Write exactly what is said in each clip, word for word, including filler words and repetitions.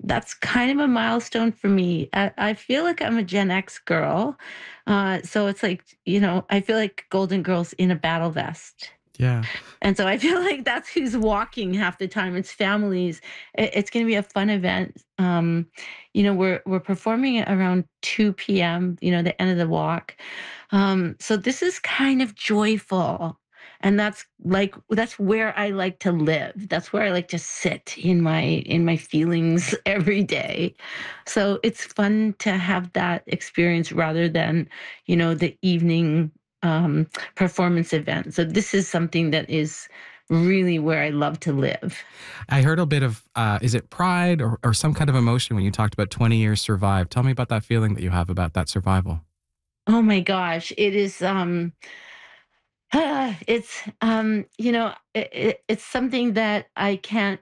that's kind of a milestone for me. I, I feel like I'm a Gen X girl. Uh, so it's like, you know, I feel like Golden Girls in a battle vest. Yeah. And so I feel like that's who's walking half the time. It's families. It, it's going to be a fun event. Um, you know, we're we're performing at around two p m. You know, the end of the walk. Um, so this is kind of joyful, and that's like that's where I like to live. That's where I like to sit in my in my feelings every day. So it's fun to have that experience rather than, you know, the evening um, performance event. So this is something that is really where I love to live. I heard a bit of, uh, is it pride or, or some kind of emotion when you talked about twenty years survived? Tell me about that feeling that you have about that survival. Oh my gosh, it is um it's um you know it, it, it's something that I can't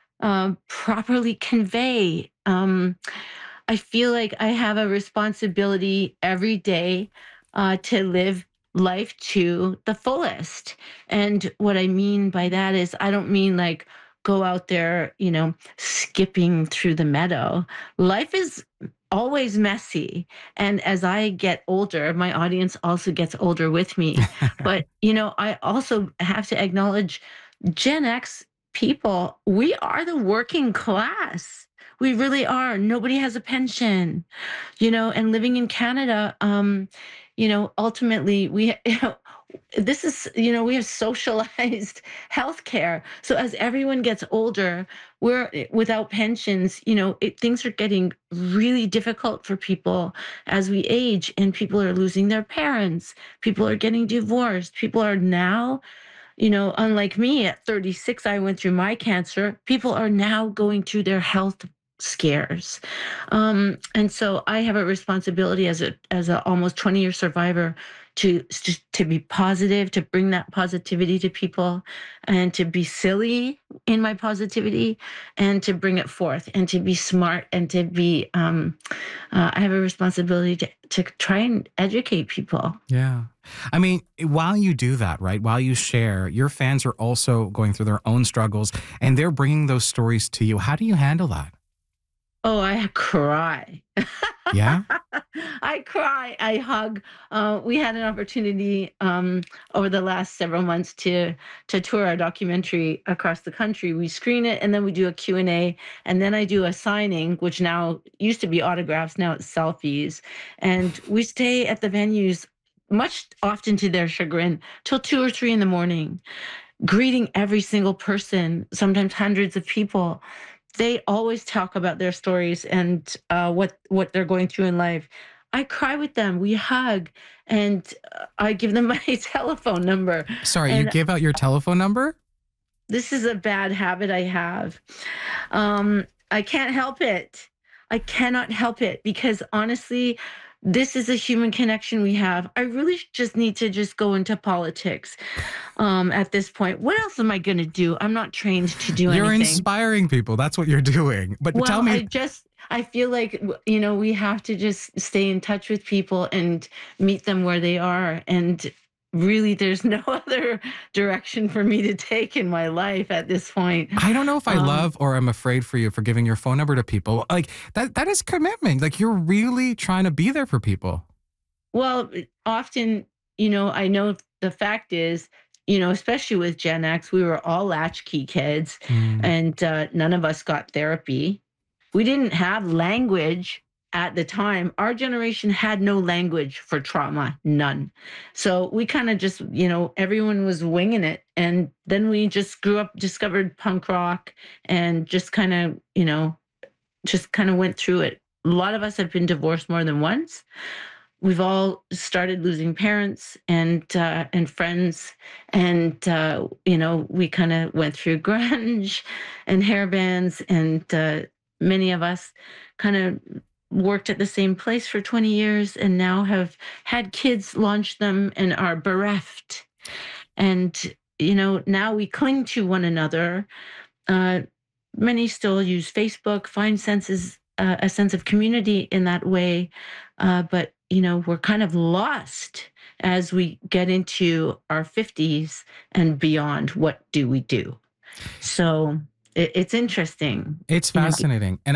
um properly convey. Um I feel like I have a responsibility every day uh, to live life to the fullest. And what I mean by that is, I don't mean like go out there, you know, skipping through the meadow. Life is always messy. And as I get older, my audience also gets older with me. But, you know, I also have to acknowledge Gen X people, we are the working class. We really are. Nobody has a pension, you know, and living in Canada, um, you know, ultimately we, you know, this is, you know, we have socialized healthcare. So as everyone gets older, we're without pensions, you know, it, things are getting really difficult for people as we age, and people are losing their parents. People are getting divorced. People are now, you know, unlike me at thirty-six, I went through my cancer. People are now going through their health scares. Um, and so I have a responsibility as a as a almost twenty year survivor to to to be positive, to bring that positivity to people, and to be silly in my positivity, and to bring it forth, and to be smart, and to be um, uh, I have a responsibility to to try and educate people. Yeah. I mean, while you do that, right, while you share, your fans are also going through their own struggles and they're bringing those stories to you. How do you handle that? Oh, I cry. Yeah. I cry. I hug. Uh, we had an opportunity um, over the last several months to to tour our documentary across the country. We screen it, and then we do a Q and A, and then I do a signing, which now used to be autographs, now it's selfies. And we stay at the venues, much often to their chagrin, till two or three in the morning, greeting every single person, sometimes hundreds of people. They always talk about their stories and uh, what what they're going through in life. I cry with them. We hug, and uh, I give them my telephone number. Sorry, you And give out your telephone number? this is a bad habit I have. Um, I can't help it. I cannot help it because honestly, this is a human connection we have. I really just need to just go into politics um, at this point. What else am I going to do? I'm not trained to do You're anything. inspiring people. That's what you're doing. But tell Well, I me, just I feel like w- you know we have to just stay in touch with people and meet them where they are, and really there's no other direction for me to take in my life at this point. I don't know if I Um, love or I'm afraid for you for giving your phone number to people. Like that that is commitment. Like you're really trying to be there for people. well, often, you know, I know the fact is, you know, especially with Gen X, we were all latchkey kids, Mm. and uh, none of us got therapy. We didn't have language at the time. Our generation had no language for trauma, none. So we kind of just, you know, everyone was winging it. And then we just grew up, discovered punk rock, and just kind of, you know, just kind of went through it. A lot of us have been divorced more than once. We've all started losing parents and uh, and friends, and uh, you know we kind of went through grunge and hair bands, and uh, many of us kind of worked at the same place for twenty years, and now have had kids, launched them, and are bereft. And you know now we cling to one another. Uh, Many still use Facebook, find senses uh, a sense of community in that way, uh, but you know we're kind of lost as we get into our fifties and beyond. What do we do? So it, it's interesting, It's you know. fascinating. And